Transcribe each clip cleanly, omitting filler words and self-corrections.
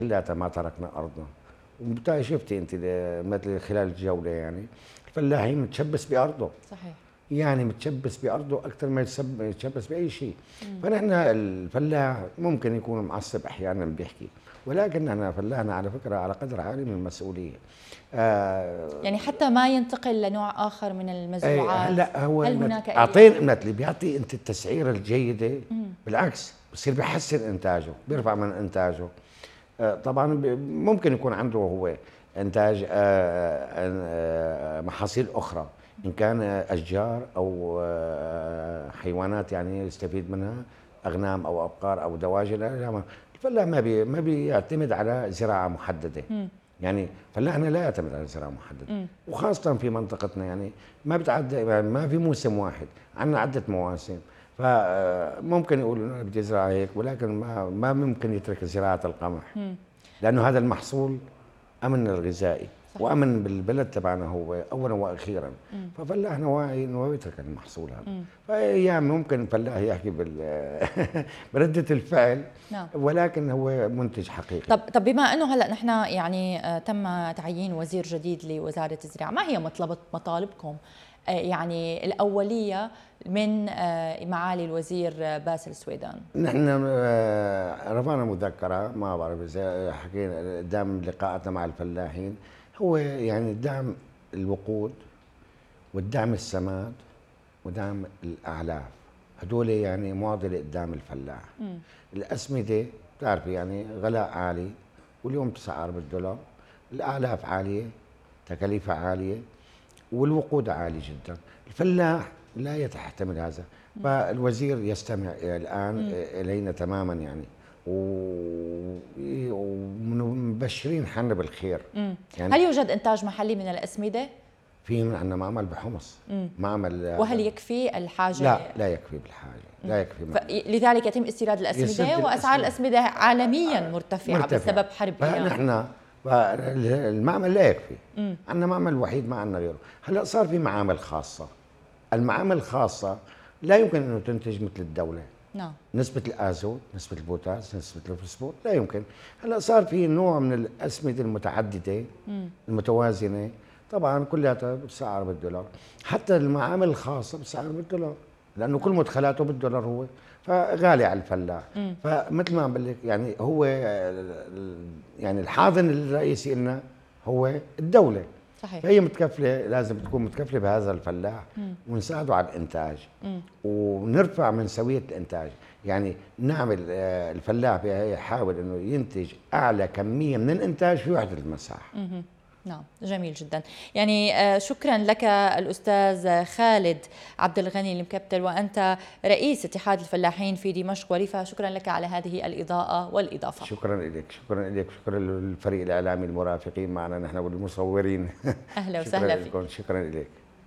كلياتها ما تركنا ارضنا. وبالتالي شفتي انت مثل خلال الجوله يعني الفلاحين متشبث بارضه. صحيح. يعني متشبث بارضه اكثر ما يتشبث باي شيء. فنحن الفلاح ممكن يكون معصب احيانا بيحكي، ولكن احنا فلاحنا على فكره على قدر عالي من المسؤوليه. يعني حتى ما ينتقل لنوع اخر من المزروعات. هلا هو هل هناك اعطينا اللي بيعطي انت التسعيره الجيده بالعكس بصير بيحسن انتاجه، بيرفع من انتاجه. طبعا ممكن يكون عنده هو انتاج محاصيل اخرى، ان كان اشجار او حيوانات يعني يستفيد منها، اغنام او ابقار او دواجن. الفلاح ما بيعتمد على زراعه محدده. يعني فلاحنا لا يعتمد على زراعه محدده، وخاصه في منطقتنا يعني ما بتعدى، يعني ما في موسم واحد، عندنا عده مواسم. فممكن يقول انا بدي ازرع هيك، ولكن ما ممكن يترك زراعه القمح، لانه هذا المحصول امن الغذائي وامن بالبلد تبعنا هو اولا واخيرا. ففلاحنا واعي انه ما يترك المحصول هذا. فايام ممكن الفلاح يحكي برده الفعل. نعم. ولكن هو منتج حقيقي. طب بما انه هلا نحن يعني تم تعيين وزير جديد لوزاره الزراعه، ما هي مطالبكم يعني الاوليه من معالي الوزير باسل السويدان؟ نحن رفعنا مذكره، ما بعرف اذا حكينا قدام لقاءاتنا مع الفلاحين، هو يعني دعم الوقود والدعم السماد ودعم الاعلاف، هدول يعني معضله قدام الفلاح. الاسمده بتعرفي يعني غلاء عالي، واليوم تسعر بالدولار، الاعلاف عاليه، تكاليفها عاليه، والوقود عالي جدا. الفلاح لا يحتمل هذا. فالوزير يستمع الان الينا تماما يعني، ومبشرين حنا بالخير. يعني هل يوجد انتاج محلي من الاسمده؟ في عندنا معمل بحمص، معمل. وهل يكفي الحاجه؟ لا يكفي بالحاجه، لا يكفي. لذلك يتم استيراد الاسمده، واسعار الاسمده عالميا مرتفعه بسبب حرب ايران. فنحن المعمل لا يكفي. عندنا معمل وحيد، ما عندنا غيره. هلا صار في معامل خاصه. المعامل الخاصه لا يمكن انه تنتج مثل الدوله. نعم. نسبة الازوت، نسبة البوتاس، نسبة الفوسفور لا يمكن. هلا صار في نوع من الاسمده المتعدده المتوازنه، طبعا كلها بتسعر بالدولار. حتى المعامل الخاصه بتسعر بالدولار، لانه كل مدخلاته بالدولار هو، فغالي على الفلاح. فمثل ما عم بقول لك يعني هو يعني الحاضن الرئيسي لنا هو الدوله. صحيح. فهي متكفله، لازم تكون متكفله بهذا الفلاح، ونساعده على الانتاج، ونرفع من سويه الانتاج. يعني نعمل الفلاح يحاول انه ينتج اعلى كميه من الانتاج في وحده المساحه. نعم، جميل جدا. يعني شكرا لك الأستاذ خالد عبد الغني المكبتل، وأنت رئيس اتحاد الفلاحين في دمشق وريفا. شكرا لك على هذه الإضاءة والإضافة. شكرا لك، شكرا لك، شكرا للفريق الإعلامي المرافقين معنا نحن والمصورين. أهلا وسهلا فيك. شكرا لك.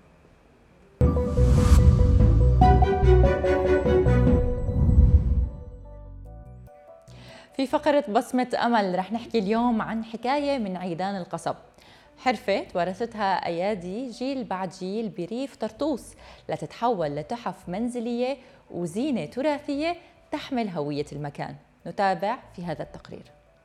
في فقرة بصمة أمل رح نحكي اليوم عن حكاية من عيدان القصب، حرفة ورثتها أيادي جيل بعد جيل بريف طرطوس لتتحول لتحف منزلية وزينة تراثية تحمل هوية المكان. نتابع في هذا التقرير.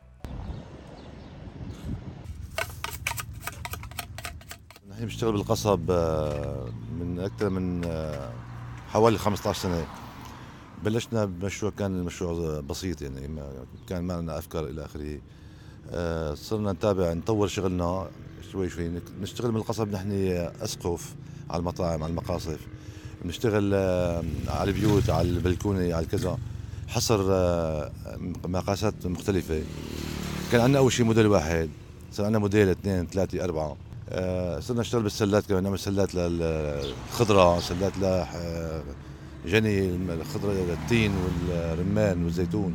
نحن بنشتغل بالقصب من أكثر من حوالي 15 سنة. بلشنا بمشروع، كان المشروع بسيط يعني، كان ما لنا أفكار إلى آخره. صرنا نطور شغلنا شوي شوي. نشتغل بالقصب نحن أسقف على المطاعم، على المقاصف، بنشتغل على البيوت، على البلكونة، على كذا، حصر مقاسات مختلفة. كان عندنا أول شيء موديل واحد، صار عندنا موديل 2 3 4. صرنا نشتغل بالسلات كمان، نعمل سلات للخضرة، سلات لجني الخضرة، التين والرمان والزيتون.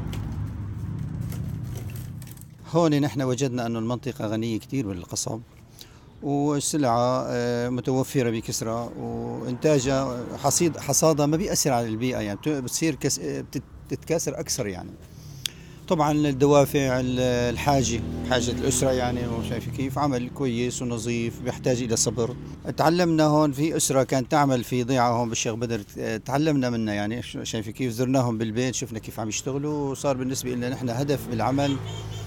هون نحن وجدنا أن المنطقة غنية كتير بالقصب، والسلعة متوفرة بكثرة، وإنتاجها حصادها ما بيأثر على البيئة، يعني بتصير بتتكاثر أكثر. يعني طبعا الدوافع، حاجة الأسرة يعني، وشايف كيف عمل كويس ونظيف بيحتاج إلى صبر. تعلمنا هون في أسرة كانت تعمل في ضيعة هون بالشيخ بدر، تعلمنا منها يعني، شايف كيف زرناهم بالبيت، شفنا كيف عم يشتغلوا، وصار بالنسبة لنا نحن هدف بالعمل